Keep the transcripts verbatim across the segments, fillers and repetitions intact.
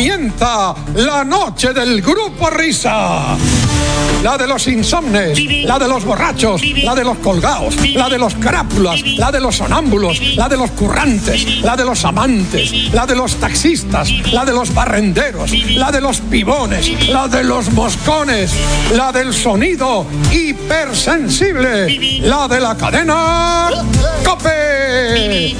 Comienza la noche del Grupo Risa. La de los insomnes, la de los borrachos, la de los colgados, la de los crápulas, la de los sonámbulos, la de los currantes, la de los amantes, la de los taxistas, la de los barrenderos, la de los pibones, la de los moscones, la del sonido hipersensible, la de la cadena COPE.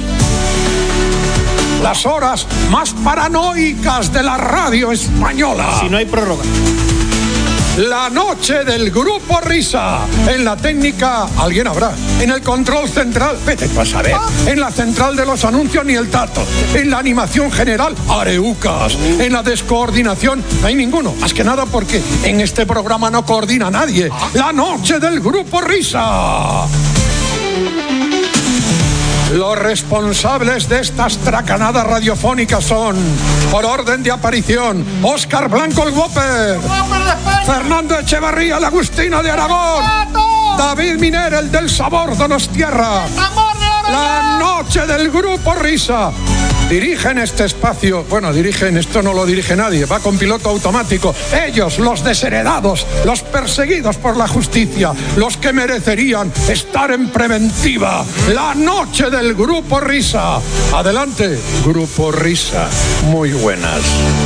Las horas más paranoicas de la radio española. Si no hay prórroga. La noche del Grupo Risa. En la técnica, alguien habrá. En el control central, vete tú a saber. En la central de los anuncios, ni el tato. En la animación general, areucas. En la descoordinación, no hay ninguno. Más que nada porque en este programa no coordina nadie. La noche del Grupo Risa. Los responsables de estas tracanadas radiofónicas son, por orden de aparición, Óscar Blanco el Whopper, Fernando Echevarría la Agustina de Aragón, David Miner el del Sabor Donostiarra. La noche del Grupo Risa. Dirigen este espacio, bueno, dirigen, esto no lo dirige nadie, va con piloto automático. Ellos, los desheredados, los perseguidos por la justicia, los que merecerían estar en preventiva. La noche del Grupo Risa. Adelante, Grupo Risa. Muy buenas.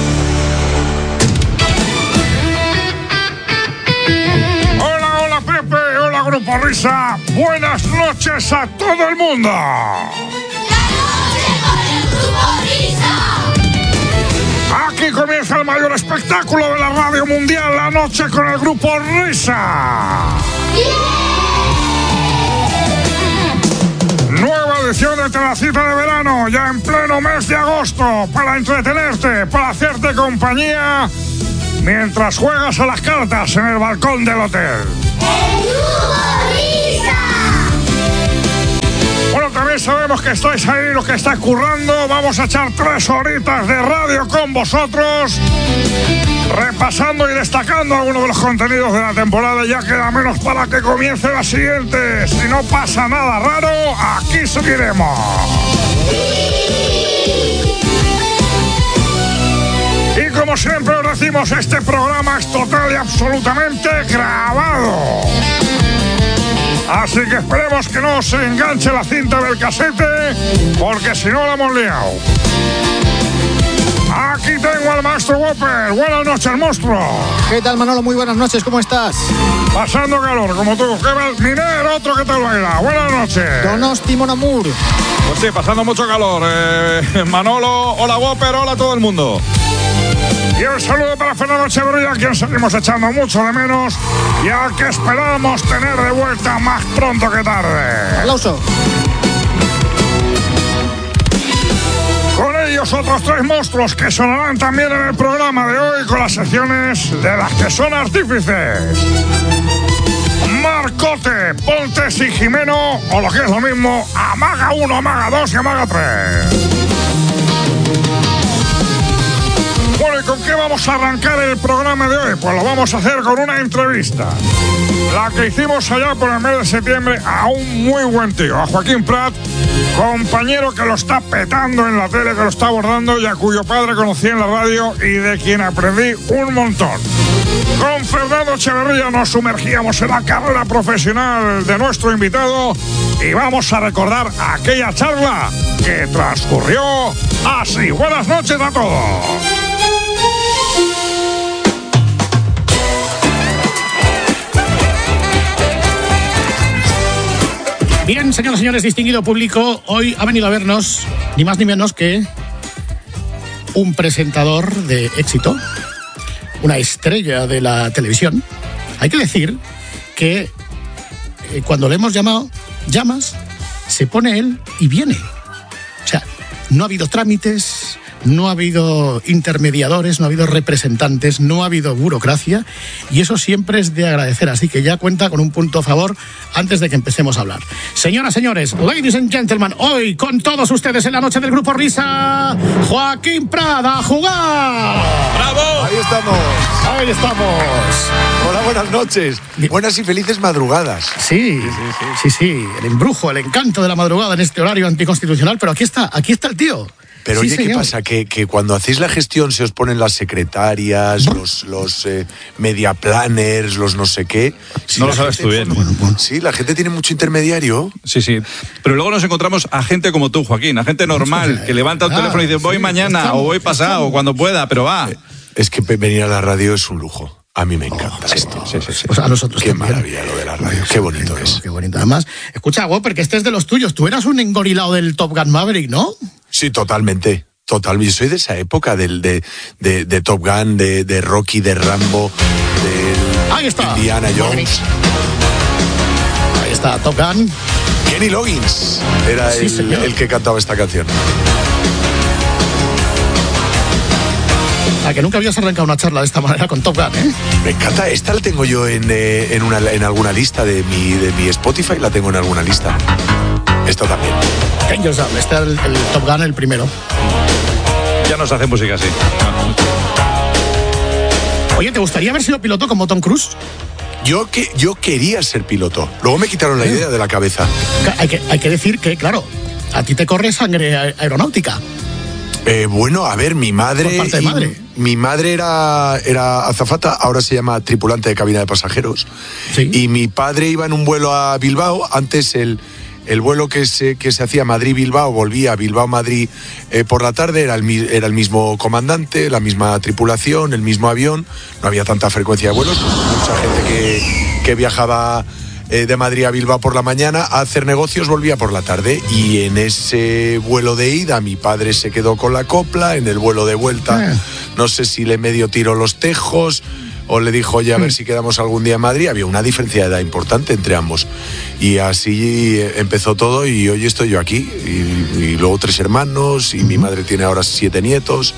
Hola, hola Pepe, hola Grupo Risa. Buenas noches a todo el mundo. Aquí comienza el mayor espectáculo de la radio mundial, la noche con el Grupo Risa. Nueva edición de la cita de verano, ya en pleno mes de agosto, para entretenerte, para hacerte compañía, mientras juegas a las cartas en el balcón del hotel. ¡El Grupo Risa! Bueno, también sabemos que estáis ahí, los que estáis currando. Vamos a echar tres horitas de radio con vosotros, repasando y destacando algunos de los contenidos de la temporada. Ya queda menos para que comience la siguiente. Si no pasa nada raro, aquí seguiremos. Y como siempre os decimos, este programa es total y absolutamente grabado. Así que esperemos que no se enganche la cinta del casete, porque si no la hemos liado. Aquí tengo al maestro Whopper. Buenas noches, monstruo. ¿Qué tal, Manolo? Muy buenas noches, ¿cómo estás? Pasando calor, como tú. ¿Qué tal? Miner, otro que tal baila. Buenas noches. Donosti Mon Amour. Pues sí, pasando mucho calor. Eh, Manolo, hola Whopper, hola a todo el mundo. Y un saludo para Fernando Echevarría, a quien seguimos echando mucho de menos y al que esperamos tener de vuelta más pronto que tarde. Aplauso. Con ellos otros tres monstruos que sonarán también en el programa de hoy con las secciones de las que son artífices. Marcote, Pontes y Jimeno, o lo que es lo mismo, Amaga uno, Amaga dos y Amaga tres. Bueno, ¿y con qué vamos a arrancar el programa de hoy? Pues lo vamos a hacer con una entrevista. La que hicimos allá por el mes de septiembre a un muy buen tío, a Joaquín Prat, compañero que lo está petando en la tele, que lo está abordando y a cuyo padre conocí en la radio y de quien aprendí un montón. Con Fernando Echevarría nos sumergíamos en la carrera profesional de nuestro invitado y vamos a recordar aquella charla que transcurrió así. Buenas noches a todos. Bien, señoras y señores, distinguido público, hoy ha venido a vernos ni más ni menos que un presentador de éxito, una estrella de la televisión. Hay que decir que eh, cuando le hemos llamado, llamas, se pone él y viene. O sea, no ha habido trámites, no ha habido intermediadores, no ha habido representantes, no ha habido burocracia, y eso siempre es de agradecer, así que ya cuenta con un punto a favor antes de que empecemos a hablar. Señoras, señores, ladies and gentlemen, hoy con todos ustedes en la noche del Grupo Risa, Joaquín Prat a jugar. ¡Bravo! Ahí estamos. Ahí estamos. Hola, buenas noches. Buenas y felices madrugadas. Sí, sí, sí, sí, sí, el embrujo, el encanto de la madrugada en este horario anticonstitucional, pero aquí está, aquí está el tío. Pero Sí, oye, ¿qué señor. pasa? Que, que cuando hacéis la gestión se os ponen las secretarias, los, los eh, media planners, los no sé qué. Sí, No lo la sabes gente, tú bien. bueno, bueno. Sí, la gente tiene mucho intermediario. Sí, sí. Pero luego nos encontramos a gente como tú, Joaquín, a gente normal, que levanta el Claro, teléfono y dice, voy sí, mañana estamos, o voy pasado, estamos. o cuando pueda, pero va. Es que venir a la radio es un lujo. A mí me encanta esto. Sí, sí, sí. Pues a nosotros Qué también. maravilla lo de la radio. Qué bonito Qué- es. Qué bonito. Además, escucha, Whopper, que este es de los tuyos. Tú eras un engorilado del Top Gun Maverick, ¿no? Sí, totalmente. Total, yo soy de esa época del, de, de, de Top Gun, de, de Rocky, de Rambo, de Ahí está. Indiana Jones. Ahí está, Top Gun. Kenny Loggins era Sí, el, señor. el que cantaba esta canción. A que nunca habías arrancado una charla de esta manera con Top Gun, ¿eh? Me encanta, esta la tengo yo en, eh, en, una, en alguna lista de mi, de mi Spotify, la tengo en alguna lista. Esta también. Danger Zone, este es el, el Top Gun, el primero. Ya nos hace música así. Oye, ¿te gustaría haber sido piloto como Tom Cruise? Yo, que, yo quería ser piloto, luego me quitaron la idea de la cabeza. Hay que, hay que decir que, claro, a ti te corre sangre a- aeronáutica. Eh, bueno, a ver, mi madre... Por parte de y- madre. Mi madre era, era azafata, ahora se llama tripulante de cabina de pasajeros. Sí. Y mi padre iba en un vuelo a Bilbao. Antes el, el vuelo que se, que se hacía Madrid-Bilbao, volvía a Bilbao-Madrid eh, por la tarde, era el, mi- era el mismo comandante, la misma tripulación, el mismo avión. No había tanta frecuencia de vuelos, pues mucha gente que, que viajaba eh, de Madrid a Bilbao por la mañana a hacer negocios, volvía por la tarde. Y en ese vuelo de ida mi padre se quedó con la copla, en el vuelo de vuelta Eh. no sé si le medio tiró los tejos o le dijo, oye, a ver si quedamos algún día en Madrid. Había una diferencia de edad importante entre ambos. Y así empezó todo y hoy estoy yo aquí. Y, y luego tres hermanos y mi madre tiene ahora siete nietos.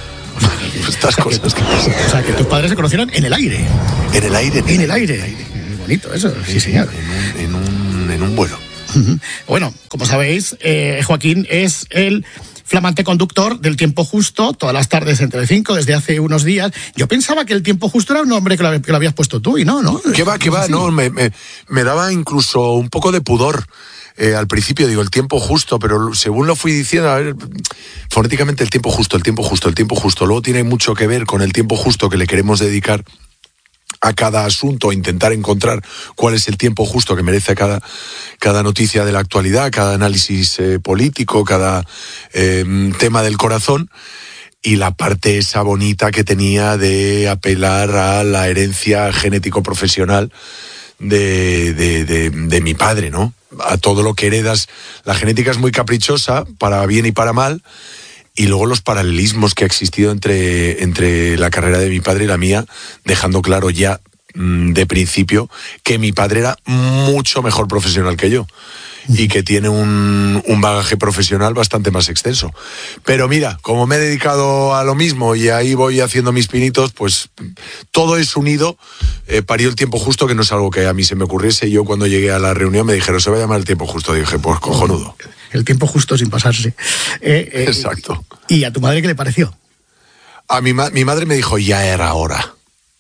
Estas cosas que pasan. O sea, que tus padres se conocieron en el aire. En el aire. En el aire. Muy bonito eso, sí, señor. En un, en un, en un vuelo. Ujú. Bueno, como sabéis, eh, Joaquín es el flamante conductor del Tiempo Justo, todas las tardes en Telecinco, desde hace unos días. Yo pensaba que el Tiempo Justo era un nombre que lo, que lo habías puesto tú, y no, ¿no? ¿Qué va, qué va? Sí. No, me, me, me daba incluso un poco de pudor. Eh, al principio digo el tiempo justo, pero según lo fui diciendo, a ver, fonéticamente el tiempo justo, el tiempo justo, el tiempo justo. Luego tiene mucho que ver con el tiempo justo que le queremos dedicar a cada asunto, intentar encontrar cuál es el tiempo justo que merece cada, cada noticia de la actualidad, cada análisis eh, político, cada eh, tema del corazón. Y la parte esa bonita que tenía de apelar a la herencia genético-profesional de, de, de, de mi padre, ¿no? A todo lo que heredas. La genética es muy caprichosa, para bien y para mal, y luego los paralelismos que ha existido entre, entre la carrera de mi padre y la mía, dejando claro ya mmm, de principio que mi padre era mucho mejor profesional que yo y que tiene un, un bagaje profesional bastante más extenso. Pero mira, como me he dedicado a lo mismo y ahí voy haciendo mis pinitos, pues todo es unido. Eh, parió el tiempo justo, que no es algo que a mí se me ocurriese. Yo cuando llegué a la reunión me dijeron, se va a llamar el tiempo justo. Dije, pues cojonudo. El tiempo justo sin pasarse. Eh, eh, Exacto. ¿Y a tu madre qué le pareció? A mi, ma- mi madre me dijo, ya era hora.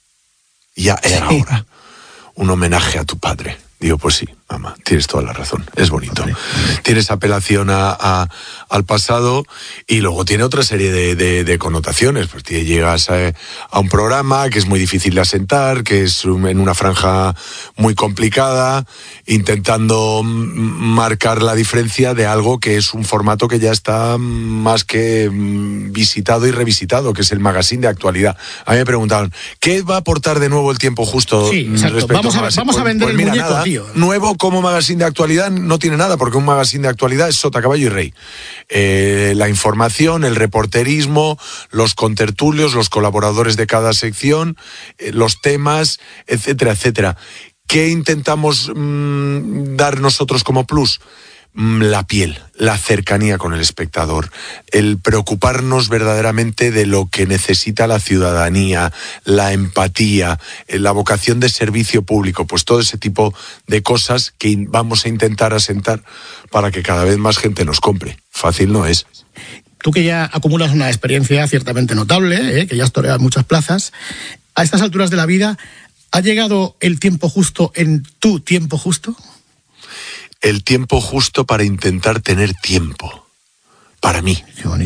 Ya era Sí. hora. Un homenaje a tu padre. Digo, pues sí, mamá, tienes toda la razón. Es bonito. Tienes apelación a, a- al pasado y luego tiene otra serie de, de- de connotaciones. Pues te llegas a, a un programa que es muy difícil de asentar, que es un- en una franja muy complicada, intentando mm, marcar la diferencia de algo que es un formato que ya está más que mm, visitado y revisitado, que es el magazine de actualidad. A mí me preguntaban, ¿qué va a aportar de nuevo el tiempo justo? Sí, mm, exacto. respecto Vamos a- magazine? vamos a Pues- vender pues el mira, muñeco, nada, tío. Nuevo como magazine de actualidad no tiene nada, porque un magazine de actualidad es sota, caballo y rey. Eh, la información, el reporterismo, los contertulios, los colaboradores de cada sección, eh, los temas, etcétera, etcétera. ¿Qué intentamos mmm, dar nosotros como plus? Mm, La piel, la cercanía con el espectador, el preocuparnos verdaderamente de lo que necesita la ciudadanía, la empatía, eh, la vocación de servicio público, pues todo ese tipo de cosas que in- vamos a intentar asentar para que cada vez más gente nos compre. Fácil no es. Tú que ya acumulas una experiencia ciertamente notable, ¿eh? Que ya has toreado muchas plazas, a estas alturas de la vida, ¿ha llegado el tiempo justo en tu tiempo justo? El tiempo justo para intentar tener tiempo. Para mí. Qué bonito.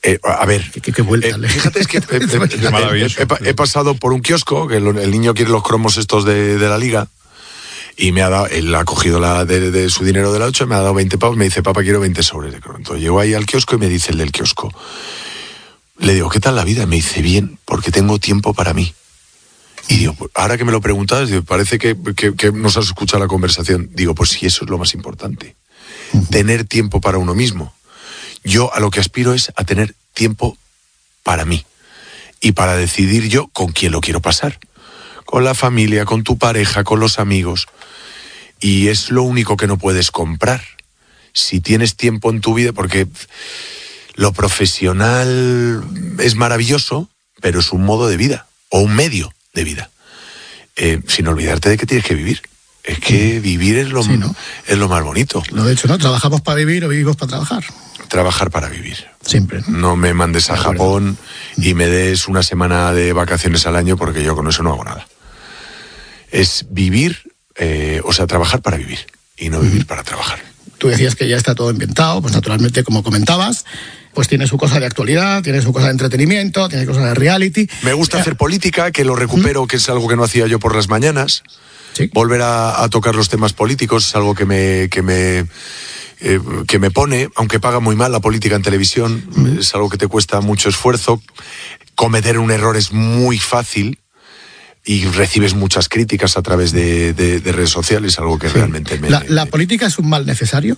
Eh, a ver, qué, qué, qué vuelta, eh, fíjate, es que eh, eh, maravilloso. he, he, he pasado por un kiosco, que el, el niño quiere los cromos estos de, de la liga, y me ha dado, él ha cogido la de, de su dinero de la ocho, me ha dado veinte pavos, me dice, papá, quiero veinte sobres de cromo. Entonces llego ahí al kiosco y me dice el del kiosco, le digo, ¿qué tal la vida? Me dice, bien, porque tengo tiempo para mí. Y digo, ahora que me lo preguntas, digo, parece que, que, que nos has escuchado la conversación. Digo, pues sí, eso es lo más importante. Uh-huh. Tener tiempo para uno mismo. Yo a lo que aspiro es a tener tiempo para mí. Y para decidir yo con quién lo quiero pasar. Con la familia, con tu pareja, con los amigos. Y es lo único que no puedes comprar. Si tienes tiempo en tu vida, porque lo profesional es maravilloso, pero es un modo de vida, o un medio de vida. Eh, sin olvidarte de que tienes que vivir. Es que vivir es lo, sí, ¿no? es lo más bonito. Lo de hecho, ¿no? Trabajamos para vivir o vivimos para trabajar. Trabajar para vivir. Siempre. No, no me mandes a Japón y me des una semana de vacaciones al año, porque yo con eso no hago nada. Es vivir, eh, o sea, trabajar para vivir y no vivir para trabajar. Tú decías que ya está todo inventado, pues naturalmente, como comentabas, pues tiene su cosa de actualidad, tiene su cosa de entretenimiento, tiene cosa de reality. Me gusta eh, hacer política, que lo recupero, ¿Mm? que es algo que no hacía yo por las mañanas. ¿Sí? Volver a, a tocar los temas políticos es algo que me... Que me Eh, que me pone, aunque paga muy mal la política en televisión, mm. es algo que te cuesta mucho esfuerzo. Cometer un error es muy fácil y recibes muchas críticas a través de, de, de redes sociales, algo que sí. realmente me... ¿La, ¿La política es un mal necesario?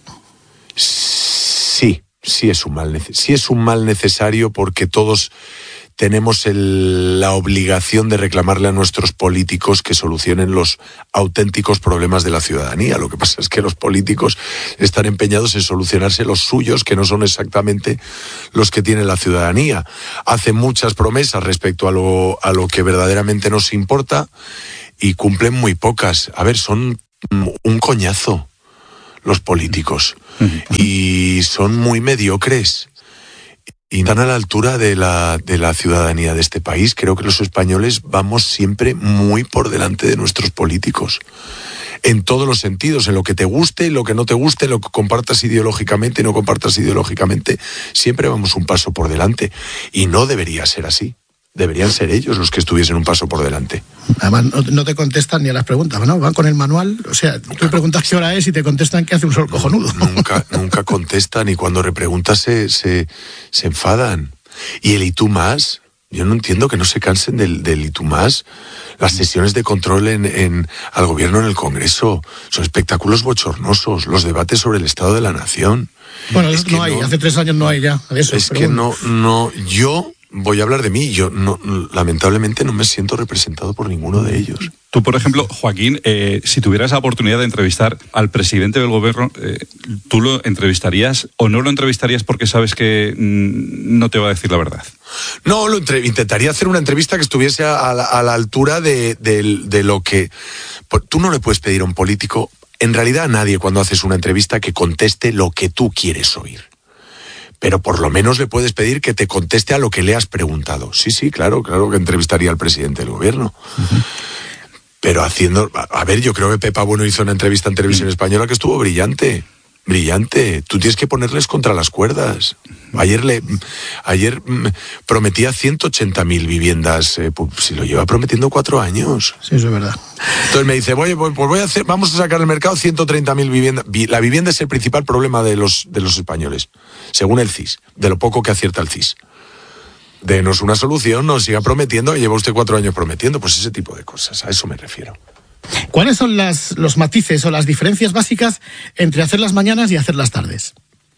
Sí, sí es un mal, sí es un mal necesario, porque todos tenemos el, la obligación de reclamarle a nuestros políticos que solucionen los auténticos problemas de la ciudadanía. Lo que pasa es que los políticos están empeñados en solucionarse los suyos, que no son exactamente los que tiene la ciudadanía. Hacen muchas promesas respecto a lo, a lo que verdaderamente nos importa y cumplen muy pocas. A ver, son un coñazo los políticos y son muy mediocres. Y están a la altura de la, de la ciudadanía de este país. Creo que los españoles vamos siempre muy por delante de nuestros políticos. En todos los sentidos, en lo que te guste, en lo que no te guste, en lo que compartas ideológicamente y no compartas ideológicamente, siempre vamos un paso por delante. Y no debería ser así. Deberían ser ellos los que estuviesen un paso por delante. Además, no, no te contestan ni a las preguntas, ¿no? Van con el manual, o sea, tú preguntas qué hora es y te contestan que hace un sol cojonudo. Nunca, nunca contestan, y cuando repreguntas se, se, se enfadan. Y el y tú más, yo no entiendo que no se cansen del, del y tú más. Las sesiones de control en, en, al gobierno en el Congreso son espectáculos bochornosos. Los debates sobre el estado de la nación. Bueno, es no hay, no, hace tres años no hay ya de eso. Es que bueno. no, no, yo... Voy a hablar de mí. Yo no, lamentablemente no me siento representado por ninguno de ellos. Tú, por ejemplo, Joaquín, eh, si tuvieras la oportunidad de entrevistar al presidente del gobierno, eh, ¿tú lo entrevistarías o no lo entrevistarías porque sabes que mmm, no te va a decir la verdad? No, lo entre, intentaría hacer una entrevista que estuviese a la, a la altura de, de, de lo que... Tú no le puedes pedir a un político, en realidad a nadie, cuando haces una entrevista, que conteste lo que tú quieres oír. Pero por lo menos le puedes pedir que te conteste a lo que le has preguntado. Sí, sí, claro, claro que entrevistaría al presidente del gobierno. Uh-huh. Pero haciendo... A ver, yo creo que Pepa Bueno hizo una entrevista en Televisión uh-huh. Española que estuvo brillante. Brillante. Tú tienes que ponerles contra las cuerdas. Ayer le ayer prometía ciento ochenta mil viviendas. Eh, pues, si lo lleva prometiendo cuatro años. Sí, eso es verdad. Entonces me dice, voy, voy, pues voy a hacer, vamos a sacar al mercado ciento treinta mil viviendas. La vivienda es el principal problema de los, de los españoles, según el C I S, de lo poco que acierta el C I S. Denos una solución, nos siga prometiendo, lleva usted cuatro años prometiendo, pues ese tipo de cosas, a eso me refiero. ¿Cuáles son las, los matices o las diferencias básicas entre hacer las mañanas y hacer las tardes?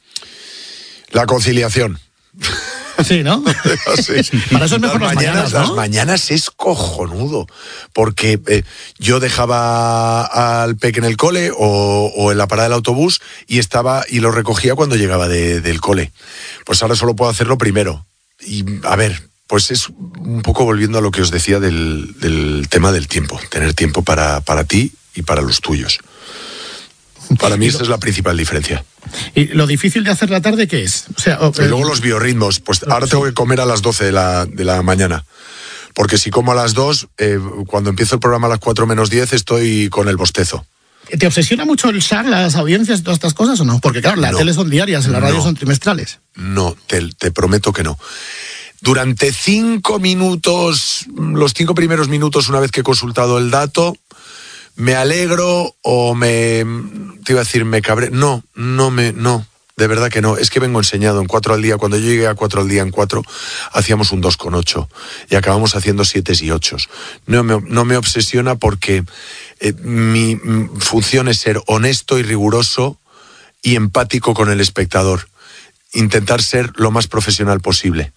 La conciliación. Sí, ¿no? Sí. Para eso es mejor las, las mañanas, ¿no? Las mañanas es cojonudo, porque eh, yo dejaba al peque en el cole o, o en la parada del autobús y estaba y lo recogía cuando llegaba de, del cole. Pues ahora solo puedo hacerlo primero. Y, a ver... Pues es un poco volviendo a lo que os decía del, del tema del tiempo, tener tiempo para, para ti y para los tuyos. Para mí esa es la principal diferencia. ¿Y lo difícil de hacer la tarde qué es? O sea, o, y luego los biorritmos, pues ahora tengo que comer a las doce de la, de la mañana, porque si como a las dos, eh, cuando empiezo el programa a las cuatro menos diez estoy con el bostezo. ¿Te obsesiona mucho el S A R, las audiencias y todas estas cosas o no? Porque claro, las no, tele son diarias, en la radio no, son trimestrales. No, te, te prometo que no. Durante cinco minutos, los cinco primeros minutos, una vez que he consultado el dato, me alegro o me... Te iba a decir, me cabré. No, no me... No. De verdad que no, es que vengo enseñado en cuatro al día. Cuando yo llegué a cuatro al día en cuatro, hacíamos un dos con ocho y acabamos haciendo siete y ocho. No me, no me obsesiona porque eh, mi función es ser honesto y riguroso y empático con el espectador. Intentar ser lo más profesional posible.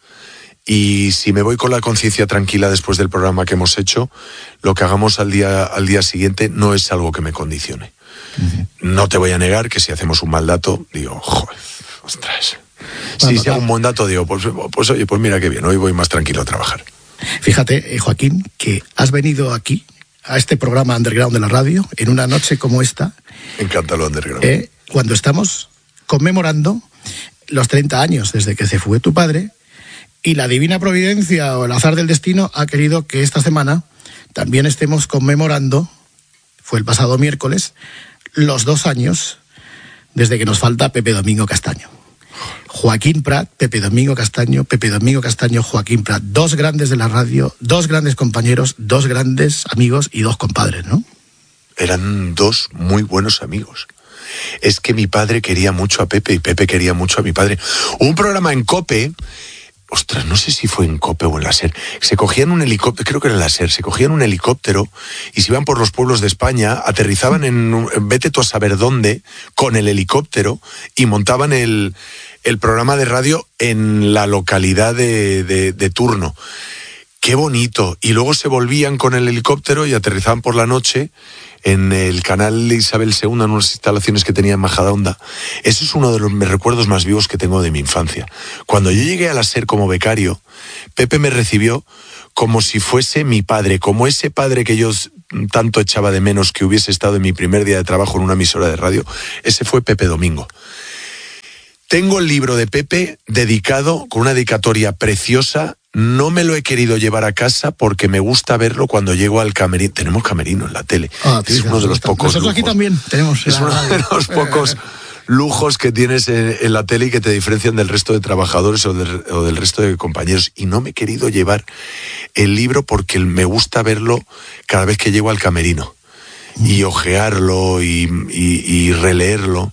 Y si me voy con la conciencia tranquila después del programa que hemos hecho, lo que hagamos al día, al día siguiente no es algo que me condicione. Uh-huh. No te voy a negar que si hacemos un mal dato, digo, joder, ostras. Bueno, si se hago un buen dato, digo, pues, pues oye, pues mira qué bien, hoy voy más tranquilo a trabajar. Fíjate, eh, Joaquín, que has venido aquí, a este programa Underground de la radio, en una noche como esta. Me encanta lo Underground. Eh, cuando estamos conmemorando los treinta años desde que se fue tu padre, y la divina providencia o el azar del destino ha querido que esta semana también estemos conmemorando, fue el pasado miércoles, los dos años desde que nos falta Pepe Domingo Castaño. Joaquín Prat, Pepe Domingo Castaño, Pepe Domingo Castaño, Joaquín Prat. Dos grandes de la radio, dos grandes compañeros, dos grandes amigos y dos compadres, ¿no? Eran dos muy buenos amigos. Es que mi padre quería mucho a Pepe y Pepe quería mucho a mi padre. Un programa en COPE... Ostras, no sé si fue en COPE o en la SER. Se cogían un helicóptero, creo que era en la SER, se cogían un helicóptero y se iban por los pueblos de España, aterrizaban en, vete tú a saber dónde, con el helicóptero y montaban el, el programa de radio en la localidad de, de, de turno. Qué bonito. Y luego se volvían con el helicóptero y aterrizaban por la noche en el canal Isabel segunda, en unas instalaciones que tenía en Majadahonda. Eso es uno de los recuerdos más vivos que tengo de mi infancia. Cuando yo llegué a la SER como becario, Pepe me recibió como si fuese mi padre, como ese padre que yo tanto echaba de menos que hubiese estado en mi primer día de trabajo en una emisora de radio. Ese fue Pepe Domingo. Tengo el libro de Pepe dedicado, con una dedicatoria preciosa. No me lo he querido llevar a casa porque me gusta verlo cuando llego al camerino. Tenemos camerino en la tele. Ah, es uno de los pocos Nosotros lujos. Aquí también tenemos. Es uno de los pocos lujos que tienes en, en la tele y que te diferencian del resto de trabajadores o del, o del resto de compañeros. Y no me he querido llevar el libro porque me gusta verlo cada vez que llego al camerino. Y ojearlo y, y, y releerlo.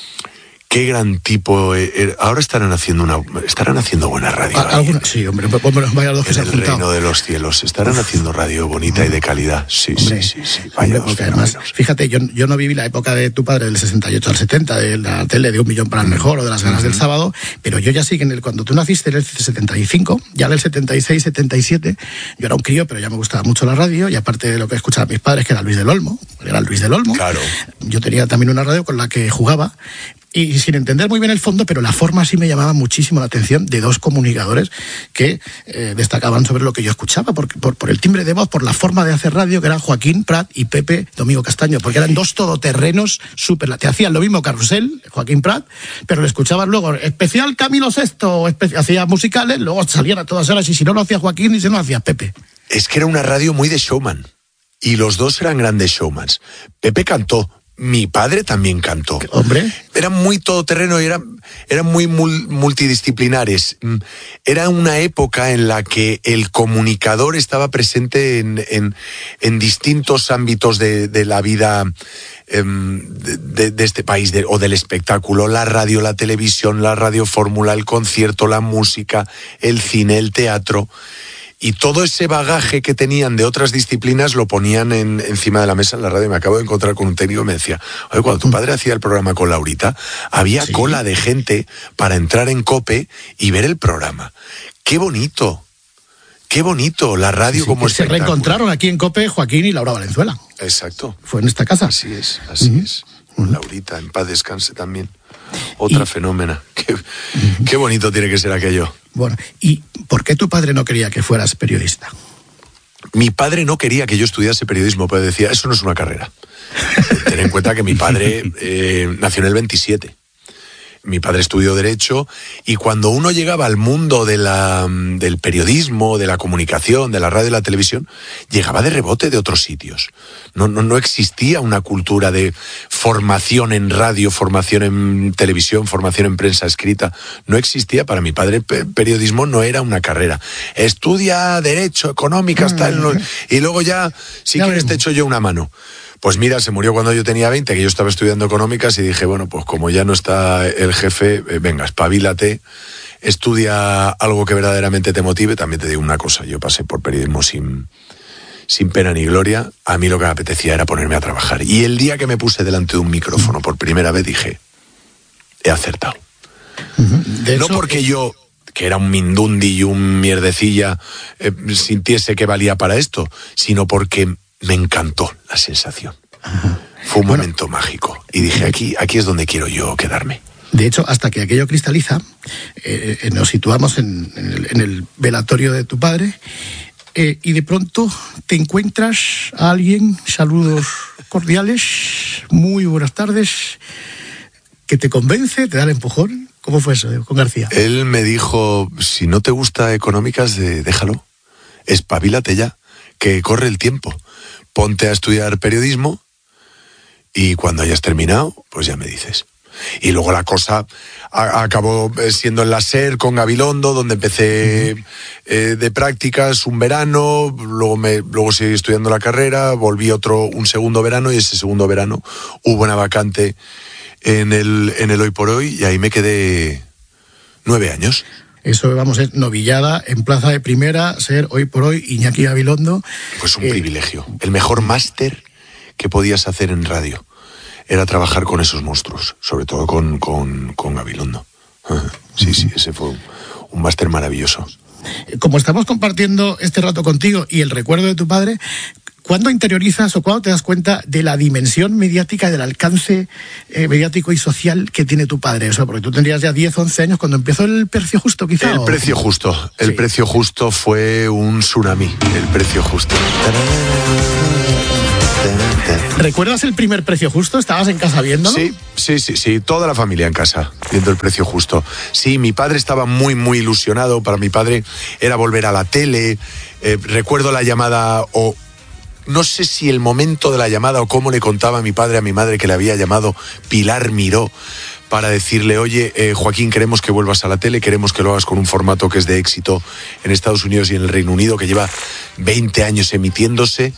Qué gran tipo. Eh, ahora estarán haciendo una estarán haciendo buena radio. ¿Alguna? Sí, hombre, bueno, vaya dos que se han juntado. En el reino de los cielos. Estarán Uf. haciendo radio bonita y de calidad. Sí, hombre, sí, sí, sí. Vaya hombre, además, fíjate, yo, yo no viví la época de tu padre del sesenta y ocho al setenta, de la tele de Un Millón para el Mejor o de Las Ganas uh-huh. del Sábado, pero yo ya sí que en el, cuando tú naciste en el setenta y cinco, ya en el setenta y seis, setenta y siete, yo era un crío, pero ya me gustaba mucho la radio y aparte de lo que escuchaban mis padres, que era Luis del Olmo, era Luis del Olmo. Claro. Yo tenía también una radio con la que jugaba. Y sin entender muy bien el fondo, pero la forma sí me llamaba muchísimo la atención de dos comunicadores que eh, destacaban sobre lo que yo escuchaba, por, por, por el timbre de voz, por la forma de hacer radio, que eran Joaquín Prat y Pepe Domingo Castaño, porque eran dos todoterrenos súper... Te hacían lo mismo Carrusel, Joaquín Prat, pero le escuchabas luego especial Camilo Sesto, espe- hacía musicales, luego salían a todas horas y si no lo hacía Joaquín y si no lo hacía Pepe. Es que era una radio muy de showman y los dos eran grandes showmans. Pepe cantó. Mi padre también cantó. Hombre. Eran muy todoterreno y eran, eran muy mul, multidisciplinares. Era una época en la que el comunicador estaba presente en, en, en distintos ámbitos de, de la vida eh, de, de este país, de, o del espectáculo. La radio, la televisión, la radiofórmula, el concierto, la música, el cine, el teatro. Y todo ese bagaje que tenían de otras disciplinas lo ponían en, encima de la mesa en la radio. Me acabo de encontrar con un técnico y me decía, oye, cuando tu padre hacía el programa con Laurita, había sí. cola de gente para entrar en COPE y ver el programa. ¡Qué bonito! ¡Qué bonito! La radio sí, como se reencontraron aquí en COPE Joaquín y Laura Valenzuela. Exacto. Fue en esta casa. Así es, así uh-huh. es. Uh-huh. Laurita, en paz descanse también. Otra y... fenómena. Qué, uh-huh. qué bonito tiene que ser aquello. Bueno, ¿y por qué tu padre no quería que fueras periodista? Mi padre no quería que yo estudiase periodismo, pero decía, eso no es una carrera. Ten en cuenta que mi padre eh, nació en el veintisiete. Mi padre estudió Derecho y cuando uno llegaba al mundo de la, del periodismo, de la comunicación, de la radio y la televisión, llegaba de rebote de otros sitios. No, no, no existía una cultura de formación en radio, formación en televisión, formación en prensa escrita. No existía. Para mi padre periodismo no era una carrera. Estudia Derecho, Económicas, tal, no, y luego ya, si ya quieres te echo yo una mano. Pues mira, se murió cuando yo tenía veinte, que yo estaba estudiando Económicas y dije, bueno, pues como ya no está el jefe, eh, venga, espabilate, estudia algo que verdaderamente te motive. También te digo una cosa, yo pasé por periodismo sin, sin pena ni gloria. A mí lo que me apetecía era ponerme a trabajar. Y el día que me puse delante de un micrófono por primera vez dije, he acertado. De hecho, no porque yo, que era un mindundi y un mierdecilla, eh, sintiese que valía para esto, sino porque me encantó la sensación. Ajá. Fue un bueno, momento mágico. Y dije, aquí, aquí es donde quiero yo quedarme. De hecho, hasta que aquello cristaliza, eh, eh, nos situamos en, en, el, en el velatorio de tu padre, eh, y de pronto te encuentras a alguien, saludos cordiales, muy buenas tardes, que te convence, te da el empujón. ¿Cómo fue eso con García? Él me dijo, si no te gusta Económicas, de, déjalo, espabilate ya, que corre el tiempo. Ponte a estudiar periodismo y cuando hayas terminado, pues ya me dices. Y luego la cosa a, acabó siendo en la SER con Gabilondo, donde empecé uh-huh. eh, de prácticas un verano, luego, me, luego seguí estudiando la carrera, volví otro un segundo verano y ese segundo verano hubo una vacante en el, en el Hoy por Hoy y ahí me quedé nueve años. Eso, vamos, es novillada en plaza de primera, ser Hoy por Hoy Iñaki Gabilondo. Pues un eh, privilegio. El mejor máster que podías hacer en radio era trabajar con esos monstruos, sobre todo con, con, con Gabilondo. Sí, sí, ese fue un, un máster maravilloso. Como estamos compartiendo este rato contigo y el recuerdo de tu padre, ¿cuándo interiorizas o cuándo te das cuenta de la dimensión mediática, del alcance eh, mediático y social que tiene tu padre? O sea, porque tú tendrías ya diez, once años cuando empezó el Precio Justo, quizá. El ¿o? Precio Justo. El sí. Precio Justo fue un tsunami. El Precio Justo. ¿Recuerdas el primer Precio Justo? ¿Estabas en casa viéndolo? Sí, sí, sí, sí. Toda la familia en casa viendo el Precio Justo. Sí, mi padre estaba muy, muy ilusionado. Para mi padre era volver a la tele. Eh, recuerdo la llamada o... No sé si el momento de la llamada o cómo le contaba a mi padre a mi madre que le había llamado Pilar Miró para decirle, oye, eh, Joaquín, queremos que vuelvas a la tele, queremos que lo hagas con un formato que es de éxito en Estados Unidos y en el Reino Unido, que lleva veinte años emitiéndose.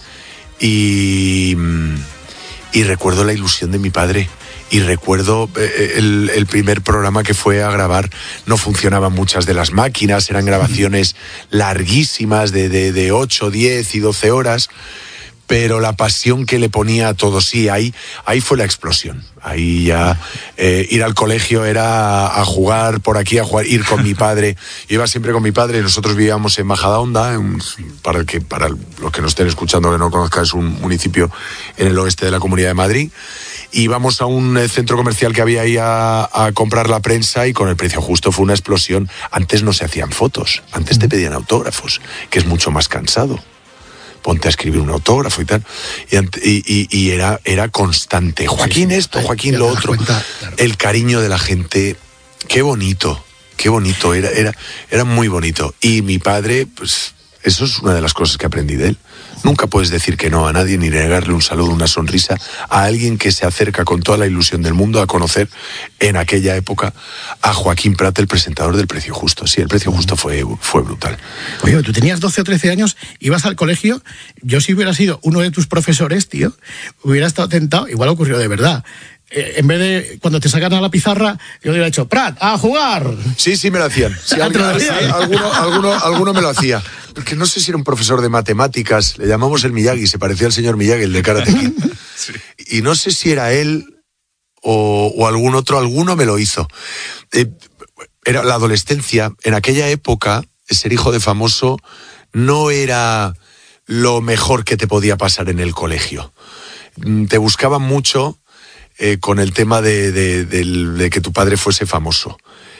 Y, y recuerdo la ilusión de mi padre. Y recuerdo eh, el, el primer programa que fue a grabar, no funcionaban muchas de las máquinas, eran grabaciones larguísimas de, de, de ocho, diez y doce horas. Pero la pasión que le ponía a todo, sí, ahí, ahí fue la explosión. Ahí ya eh, ir al colegio era a, a jugar por aquí, a jugar, ir con mi padre. Yo iba siempre con mi padre, nosotros vivíamos en Majadahonda, en, para, el que, para los que nos estén escuchando que no conozcan, es un municipio en el oeste de la Comunidad de Madrid. Íbamos a un centro comercial que había ahí a, a comprar la prensa y con el Precio Justo fue una explosión. Antes no se hacían fotos, antes te pedían autógrafos, que es mucho más cansado. Ponte a escribir un autógrafo y tal, y, y, y era, era constante, Joaquín esto, Joaquín lo otro, el cariño de la gente, qué bonito, qué bonito, era, era, era muy bonito, y mi padre, pues eso es una de las cosas que aprendí de él. Nunca puedes decir que no a nadie ni negarle un saludo, una sonrisa a alguien que se acerca con toda la ilusión del mundo a conocer en aquella época a Joaquín Prat, el presentador del Precio Justo. Sí, el Precio Justo fue, fue brutal. Oye, tú tenías doce o trece años, ibas al colegio, yo si hubiera sido uno de tus profesores, tío, hubiera estado tentado, igual ocurrió de verdad. Eh, en vez de cuando te sacan a la pizarra, yo le hubiera dicho, Prat, a jugar. Sí, sí me lo hacían. Sí, alguno, alguno, alguno, alguno me lo hacía. Porque no sé si era un profesor de matemáticas, le llamamos el Miyagi, se parecía al señor Miyagi, el de Karate Kid. Sí. Y no sé si era él o, o algún otro, alguno me lo hizo. Eh, era la adolescencia, en aquella época, ser hijo de famoso no era lo mejor que te podía pasar en el colegio. Te buscaban mucho eh, con el tema de, de, de, de que tu padre fuese famoso.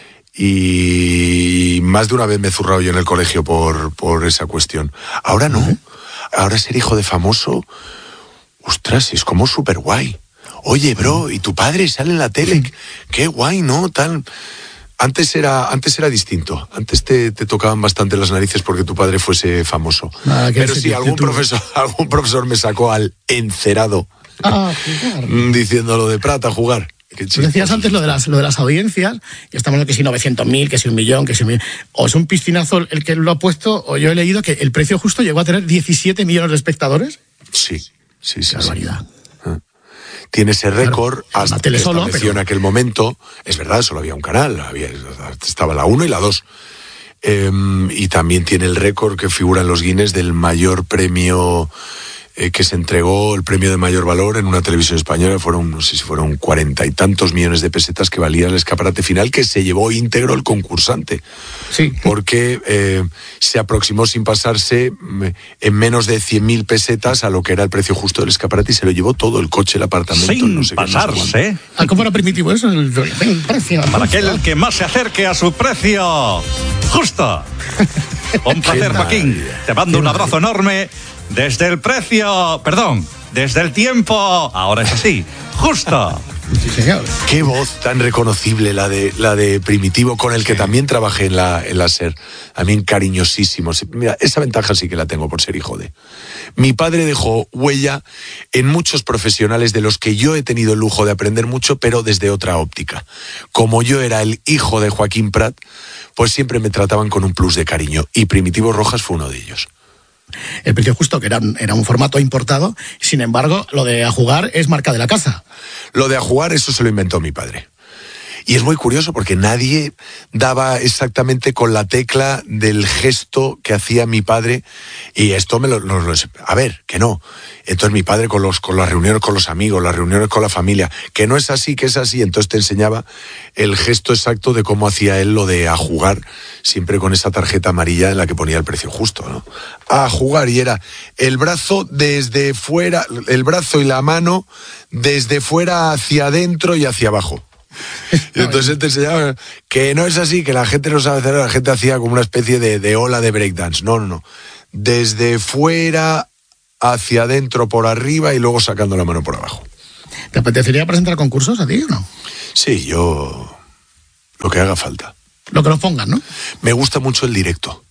Y más de una vez me he zurrado yo en el colegio por, por esa cuestión. Ahora no. Ahora ser hijo de famoso, ostras, es como súper guay. oye, bro, ¿y tu padre sale en la tele? Qué guay, ¿no? Tal... Antes era, antes era distinto. Antes te, te tocaban bastante las narices porque tu padre fuese famoso. Nada, pero sí, algún profesor, algún profesor me sacó al encerado ah, jugar. diciendo lo de Prat a jugar. Tú decías antes lo de las, lo de las audiencias, y estamos hablando que si novecientos mil, que si un millón, que si un millón. O es un piscinazo el que lo ha puesto, o yo he leído que el Precio Justo llegó a tener diecisiete millones de espectadores. Sí, sí, sí. Qué barbaridad. Sí. Tiene ese récord, claro, hasta que estableció pero... en aquel momento. Es verdad, solo había un canal, había, estaba la uno y la dos. Eh, y también tiene el récord que figura en los Guinness del mayor premio eh, que se entregó, el premio de mayor valor en una televisión española. Fueron, no sé si fueron cuarenta y tantos millones de pesetas que valía el escaparate final, que se llevó íntegro el concursante. Sí. Porque eh, se aproximó sin pasarse en menos de cien mil pesetas a lo que era el precio justo del escaparate y se lo llevó todo, el coche, el apartamento. Sin no sé pasarse. Qué, no sé ah, ¿Cómo era Primitivo eso? El, el precio. Para aquel que más se acerque a su precio justo. Un placer, Joaquín. Te mando un abrazo enorme desde el precio, perdón, desde el tiempo. Ahora es así, justo. Sí, señor. Qué voz tan reconocible la de la de Primitivo, con el que sí. también trabajé en la, en la SER. También cariñosísimo. Mira, esa ventaja sí que la tengo por ser hijo de. Mi padre dejó huella en muchos profesionales de los que yo he tenido el lujo de aprender mucho, pero desde otra óptica. Como yo era el hijo de Joaquín Prat, pues siempre me trataban con un plus de cariño. Y Primitivo Rojas fue uno de ellos. El Precio Justo, que era, era un formato importado, sin embargo, lo de A Jugar es marca de la casa. Lo de A Jugar, eso se lo inventó mi padre. Y es muy curioso porque nadie daba exactamente con la tecla del gesto que hacía mi padre. Y esto me lo... lo, lo a ver, que no. Entonces mi padre con, los, con las reuniones con los amigos, las reuniones con la familia, que no es así, que es así. Entonces te enseñaba el gesto exacto de cómo hacía él lo de A Jugar, siempre con esa tarjeta amarilla en la que ponía el precio justo, ¿no? A jugar, y era el brazo desde fuera, el brazo y la mano desde fuera hacia adentro y hacia abajo. Y entonces te enseñaba que no es así, que la gente no sabe hacer, la gente hacía como una especie de, de ola de breakdance. No, no, no. Desde fuera hacia adentro por arriba y luego sacando la mano por abajo. ¿Te apetecería presentar concursos a ti o no? Sí, yo... lo que haga falta. Lo que nos pongan, ¿no? Me gusta mucho el directo.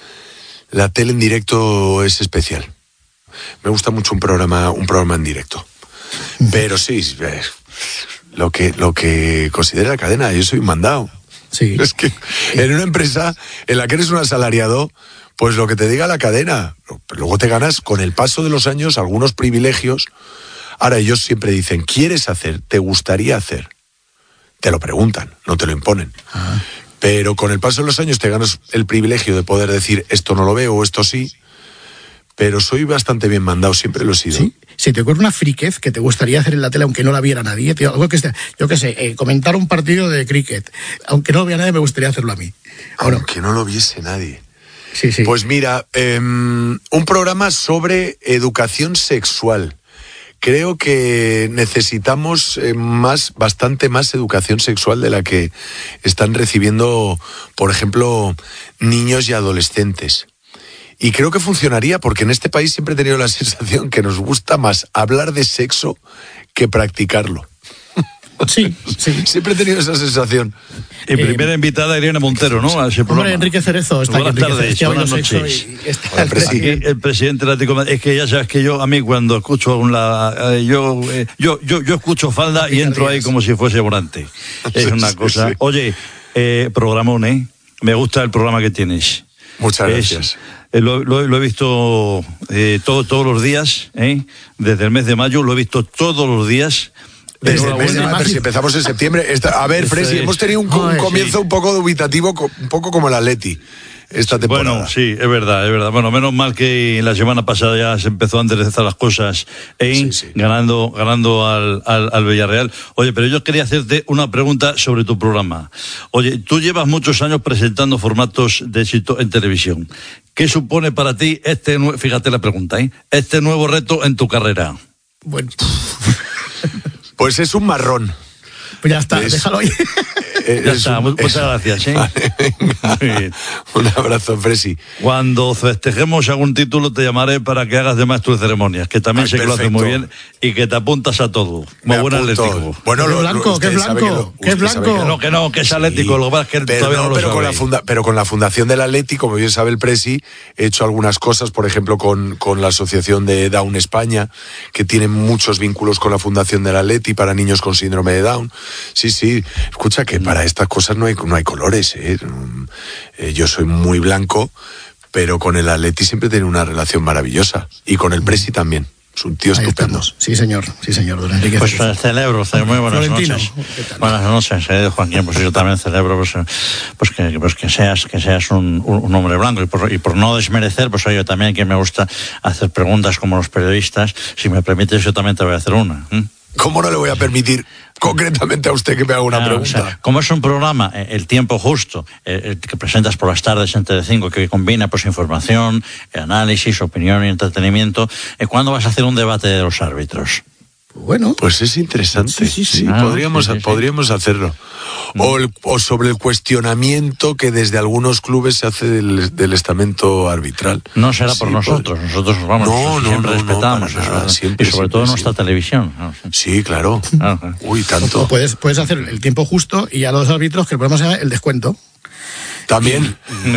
La tele en directo es especial. Me gusta mucho un programa, un programa en directo. Pero sí... Eh, Lo que, lo que considera la cadena, yo soy un mandado. Sí. Es que en una empresa en la que eres un asalariado, pues lo que te diga la cadena. Luego te ganas con el paso de los años algunos privilegios. Ahora ellos siempre dicen, ¿quieres hacer? ¿Te gustaría hacer? Te lo preguntan, no te lo imponen. Ah. Pero con el paso de los años te ganas el privilegio de poder decir, esto no lo veo o esto sí. Pero soy bastante bien mandado, siempre lo he sido. ¿Sí? Si te ocurre una friquez que te gustaría hacer en la tele aunque no la viera nadie, tío, algo que esté, yo qué sé, eh, comentar un partido de cricket, aunque no lo viera nadie, me gustaría hacerlo a mí. Aunque no lo viese nadie. Sí, sí. Pues mira, eh, un programa sobre educación sexual. Creo que necesitamos eh, más, bastante más educación sexual de la que están recibiendo, por ejemplo, niños y adolescentes. Y creo que funcionaría porque en este país siempre he tenido la sensación que nos gusta más hablar de sexo que practicarlo. Sí, sí. Siempre he tenido esa sensación. Y primera eh, invitada Irene Montero, ¿no? A ese programa. Hombre, Enrique Cerezo está buenas aquí. Tardes, buenas noches. Y, y está Hola, el, presidente. el presidente de la Atlético, es que ya sabes que yo, a mí cuando escucho una, eh, yo, eh, yo, yo, yo escucho falda y entro ahí como si fuese volante. Es una cosa. Sí, sí. Oye, eh, programón, ¿eh? Me gusta el programa que tienes. Muchas es, gracias. Eh, lo, lo, lo he visto eh, todo, todos los días, ¿eh? Desde el mes de mayo lo he visto todos los días. Desde el mes de mayo, si empezamos en septiembre. Esta, a ver, Fresi, hemos tenido un, un comienzo sí. un poco dubitativo, un poco como el Atleti esta temporada. Bueno, sí, es verdad, es verdad. Bueno, menos mal que la semana pasada ya se empezó a enderezar las cosas, ¿eh? sí, sí. ganando, ganando al, al, al Villarreal. Oye, pero yo quería hacerte una pregunta sobre tu programa. Oye, tú llevas muchos años presentando formatos de éxito en televisión. ¿Qué supone para ti este, fíjate la pregunta, ¿eh? este nuevo reto en tu carrera? Bueno... Pues es un marrón. Pues ya está, Es- déjalo ahí. Eh, Ya es está, un- muchas es- gracias, ¿sí? Vale, venga. Muy bien. Un abrazo, Fresi. Cuando festejemos algún título te llamaré para que hagas de maestro de ceremonias, que también Ay, sé que lo haces muy perfecto. bien y que te apuntas a todo. Me Como buen apunto. atlético. Bueno, ¿Qué lo- lo- blanco? usted ¿Qué sabe blanco? lo- ¿Qué usted sabe blanco? Que no, que no, que es atlético, lo que pasa es que pero todavía no, no, lo pero, con la sabéis. funda- pero con la fundación del Atleti, como bien sabe el Presi, he hecho algunas cosas, por ejemplo, con, con la asociación de Down España, que tiene muchos vínculos con la fundación del Atleti para niños con síndrome de Down. Sí, sí, escucha que para estas cosas no hay, no hay colores. ¿eh? Eh, yo soy muy blanco, pero con el Atleti siempre tiene una relación maravillosa. Y con el Presi también. Es un tío Ahí estupendo. estamos. Sí, señor, sí, señor, don Enrique. Pues Cerezo. eh, celebro, ce- muy buenas Florentino, noches. ¿qué tal? Buenas noches, eh, Joaquín. Pues yo también celebro pues, eh, pues que, pues que seas que seas un, un- un hombre blanco y por, y por no desmerecer, pues yo también que me gusta hacer preguntas como los periodistas. Si me permites, yo también te voy a hacer una. ¿eh? ¿Cómo no le voy a permitir concretamente a usted que me haga una Claro, pregunta? o sea, como es un programa, eh, El Tiempo Justo, eh, el que presentas por las tardes en Telecinco, que combina pues información, eh, análisis, opinión y entretenimiento, eh, ¿cuándo vas a hacer un debate de los árbitros? Bueno, Pues es interesante. Sí, sí, sí. Ah, podríamos, sí, sí, sí. podríamos hacerlo. O, el- o sobre el cuestionamiento que desde algunos clubes se hace del, del estamento arbitral. No será por Sí, nosotros, pod- nosotros vamos, No, no, siempre no, no, respetamos para eso, nada, ¿eh? siempre, y sobre siempre, todo en nuestra siempre. televisión. ¿no? Sí. Sí, claro. Claro, claro. Uy, o tanto. puedes, puedes hacer el tiempo justo y a los árbitros que el programa sea el descuento. También.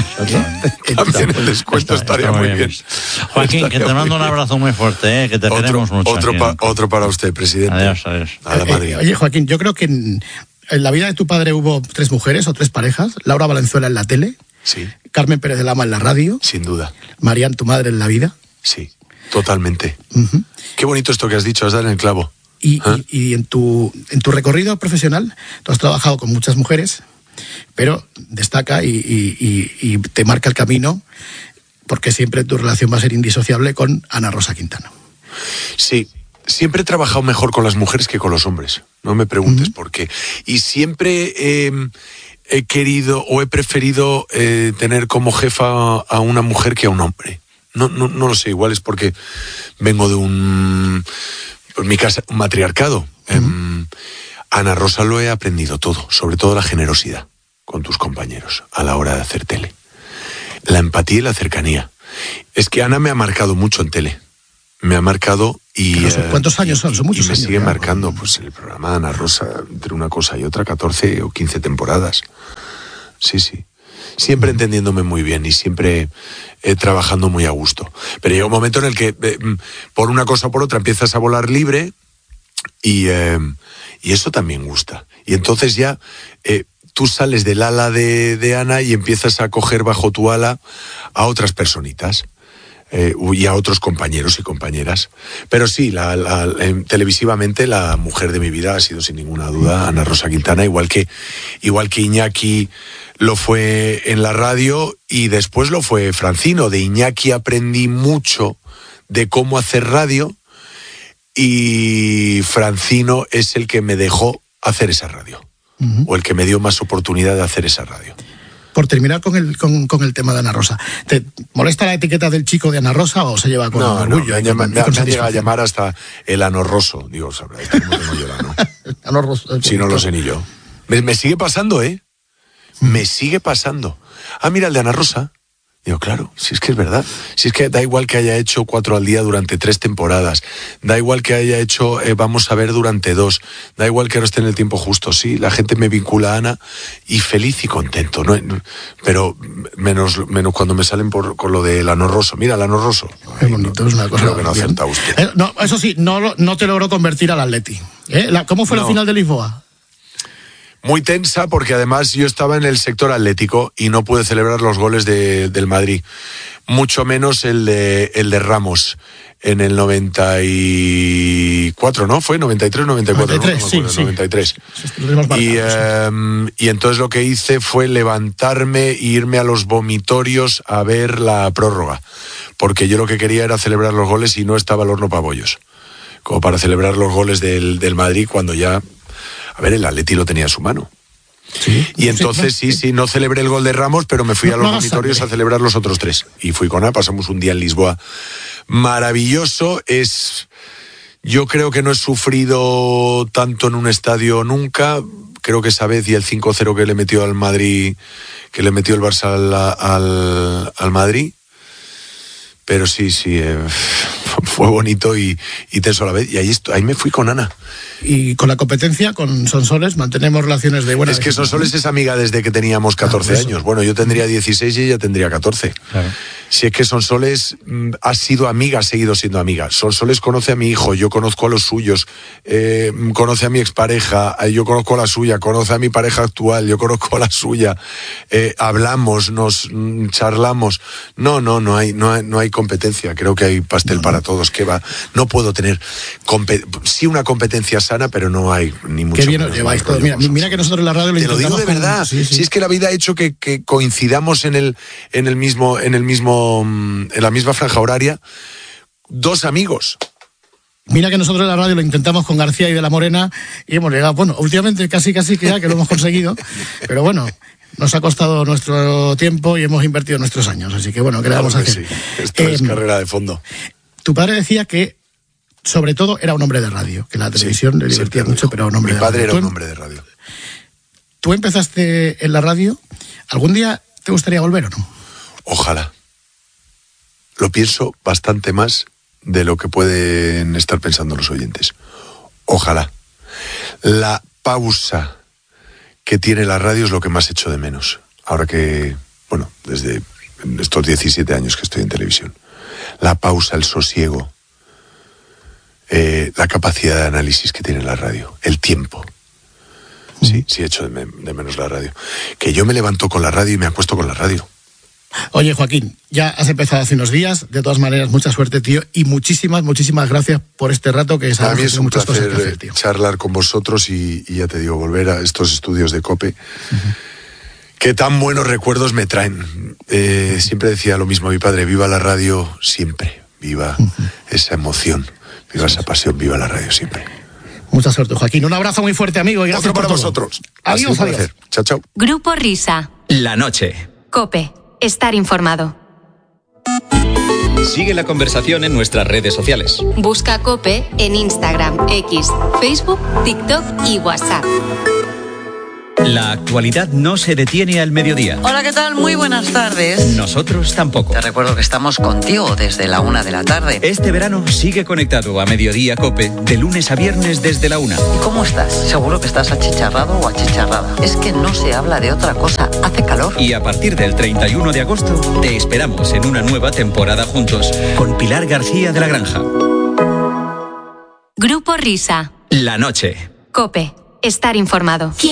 También el descuento Está- estaría está muy bien. Joaquín, que Estaría te mando muy un bien. abrazo muy fuerte, ¿eh? Que te Otro, queremos mucho. otro, aquí, pa- ¿no? otro para usted, presidente. Adiós, adiós. A la Eh, Madrid. oye, Joaquín, yo creo que en, en la vida de tu padre hubo tres mujeres o tres parejas. Laura Valenzuela en la tele, Sí, Carmen Pérez de Lama en la radio, sin duda. Marian, tu madre, en la vida. Sí, totalmente. Ujú. Qué bonito esto que has dicho, has dado en el clavo. Y, ¿Ah? y- y en, tu, en tu recorrido profesional, tú has trabajado con muchas mujeres, pero destaca y, y- y- y te marca el camino, porque siempre tu relación va a ser indisociable con Ana Rosa Quintana. Sí, siempre he trabajado mejor con las mujeres que con los hombres. No me preguntes por qué. Y siempre eh, he querido o he preferido eh, tener como jefa a una mujer que a un hombre. No, no, no lo sé, igual es porque vengo de un, en mi casa, un matriarcado. Em, Ana Rosa lo he aprendido todo, sobre todo la generosidad con tus compañeros a la hora de hacer tele. La empatía y la cercanía. Es que Ana me ha marcado mucho en tele. Me ha marcado y... Claro, son- eh, ¿cuántos años son? y- Son muchos y me años sigue ya. marcando, pues el programa de Ana Rosa, entre una cosa y otra, catorce o quince temporadas. Sí, sí. Siempre entendiéndome muy bien y siempre eh, trabajando muy a gusto. Pero llega un momento en el que, eh, por una cosa o por otra, empiezas a volar libre y, eh, y eso también gusta. Y entonces ya eh, tú sales del ala de, de Ana y empiezas a coger bajo tu ala a otras personitas. Eh, y a otros compañeros y compañeras. Pero sí, la, la, eh, televisivamente la mujer de mi vida ha sido sin ninguna duda Ana Rosa Quintana, igual que, igual que Iñaki lo fue en la radio y después lo fue Francino. De Iñaki aprendí mucho de cómo hacer radio y Francino es el que me dejó hacer esa radio. Uh-huh. O el que me dio más oportunidad de hacer esa radio. Por terminar con el, con, con el tema de Ana Rosa, ¿te molesta la etiqueta del chico de Ana Rosa o se lleva con no, orgullo? No, me, han, llama, me, me han llegado a llamar hasta el anorroso. Digo, sabrá, esto cómo tengo yo el ano. Anorroso, si no lo sé ni yo. Me, me sigue pasando, ¿eh? Me sigue pasando. Ah, mira, el de Ana Rosa. Digo, claro, si es que es verdad. Si es que da igual que haya hecho cuatro al día durante tres temporadas. Da igual que haya hecho, eh, vamos a ver, durante dos. Da igual que ahora esté en el tiempo justo. Sí, la gente me vincula a Ana y feliz y contento. ¿No? Pero menos, menos cuando me salen por, con lo del anorroso. Mira, el anorroso. Qué bonito, no, es una cosa. Creo que no ha acertado usted. Eh, no, eso sí, no, no te logró convertir al Atleti. ¿Eh? La, ¿Cómo fue no. la final de Lisboa? Muy tensa porque además yo estaba en el sector atlético y no pude celebrar los goles de, del Madrid. Mucho menos el de, el de Ramos en el noventa y cuatro, ¿no? ¿Fue? noventa y tres, noventa y cuatro, noventa y tres, ¿no? No sí, noventa y tres. Sí. Y, eh, y entonces lo que hice fue levantarme e irme a los vomitorios a ver la prórroga. Porque yo lo que quería era celebrar los goles y no estaba el horno para bollos. Como para celebrar los goles del, del Madrid cuando ya... A ver, el Atleti lo tenía a su mano. Sí, y entonces sí, sí, sí, no celebré el gol de Ramos, pero me fui no, a los no vomitorios a celebrar los otros tres. Y fui con Ana, pasamos un día en Lisboa maravilloso. Es, Yo creo que no he sufrido tanto en un estadio nunca. Creo que esa vez y el cinco cero que le metió al Madrid, que le metió el Barça al, al, al Madrid. Pero sí, sí, eh, fue bonito y, y tenso a la vez. Y ahí, estoy, ahí me fui con Ana. Y con la competencia, con Sonsoles, mantenemos relaciones de buena... Es que Sonsoles es amiga desde que teníamos catorce claro, años. Bueno, yo tendría dieciséis y ella tendría catorce. Claro. Si es que Sonsoles mm, ha sido amiga, ha seguido siendo amiga. Sonsoles conoce a mi hijo, yo conozco a los suyos, eh, conoce a mi expareja, yo conozco a la suya, conoce a mi pareja actual, yo conozco a la suya. Eh, hablamos, nos mm, charlamos. No, no, no hay, no hay, no hay competencia. Creo que hay pastel no, para no. todos. Que va, no puedo tener compe- sí una competencia sana, pero no hay ni mucho. Qué bien os lleváis todos. Mira, mira que nosotros en la radio lo Te lo digo de verdad. Con... Sí, sí. Si es que la vida ha hecho que, que coincidamos en el, en el mismo, en el mismo, en la misma franja horaria, dos amigos. Mira que nosotros en la radio lo intentamos con García y de la Morena y hemos llegado, bueno, últimamente casi casi que ya que lo hemos conseguido, pero bueno, nos ha costado nuestro tiempo y hemos invertido nuestros años, así que bueno, ¿qué le vamos a hacer? Sí. Esto eh, es carrera de fondo. Tu padre decía que sobre todo era un hombre de radio, que la televisión sí, le divertía mucho, pero un hombre Mi de radio. Mi padre era un hombre de radio. ¿Tú empezaste en la radio? ¿Algún día te gustaría volver o no? Ojalá. Lo pienso bastante más de lo que pueden estar pensando los oyentes. Ojalá. La pausa que tiene la radio es lo que más echo de menos. Ahora que, bueno, desde estos diecisiete años que estoy en televisión. La pausa, el sosiego. Eh, la capacidad de análisis que tiene la radio, el tiempo. Sí, sí echo de, me- de menos la radio. Que yo me levanto con la radio y me acuesto con la radio. Oye, Joaquín, ya has empezado hace unos días. De todas maneras, mucha suerte, tío. Y muchísimas, muchísimas gracias por este rato que sabemos A mí es que un muchas placer cosas que hacer, tío. charlar con vosotros y, y ya te digo, volver a estos estudios de COPE. Uh-huh. Que tan buenos recuerdos me traen. Eh, siempre decía lo mismo a mi padre, viva la radio siempre. Viva uh-huh. esa emoción. Viva esa pasión, viva la radio siempre. Mucha suerte, Joaquín. Un abrazo muy fuerte, amigo. Y gracias Otro para por todo. vosotros. Adiós, adiós. Placer. Chao, chao. Grupo Risa. La noche. COPE. Estar informado. Sigue la conversación en nuestras redes sociales. Busca COPE en Instagram, X, Facebook, TikTok y WhatsApp. La actualidad no se detiene al mediodía. Hola, ¿qué tal? Muy buenas tardes. Nosotros tampoco. Te recuerdo que estamos contigo desde la una de la tarde. Este verano sigue conectado a Mediodía COPE de lunes a viernes desde la una. ¿Y cómo estás? Seguro que estás achicharrado o achicharrada. Es que no se habla de otra cosa. Hace calor. Y a partir del treinta y uno de agosto te esperamos en una nueva temporada juntos con Pilar García de la Granja. Grupo Risa. La noche. COPE. Estar informado.